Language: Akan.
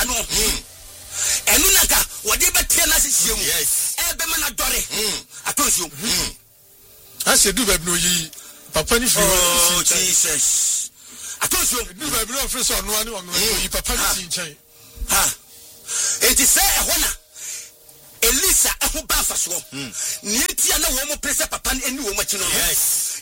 papa no enu naka wode betia na sisiemu ebe ma na dore atonsuo ase du baby no yi papa ni fi Jesus atonsuo du baby no fi so no ani ono yi papa ni si nchen enti se ehona Elisa eho ba fa so nietia na wo mo prese papa ni eni wo mo chi no